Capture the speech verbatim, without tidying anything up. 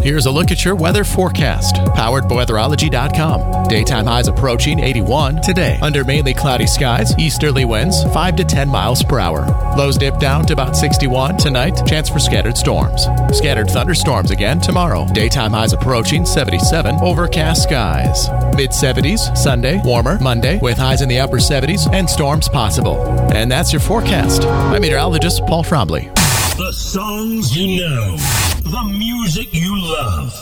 Here's a look at your weather forecast, powered by weatherology dot com. Daytime highs approaching eighty-one today. Under mainly cloudy skies, easterly winds five to ten miles per hour. Lows dip down to about sixty-one tonight. Chance for scattered storms. Scattered thunderstorms again tomorrow. Daytime highs approaching seventy-seven. Overcast skies. mid seventies Sunday. Warmer Monday with highs in the upper seventies and storms possible. And that's your forecast. I'm meteorologist Paul Trombley. The songs you know. The music you love.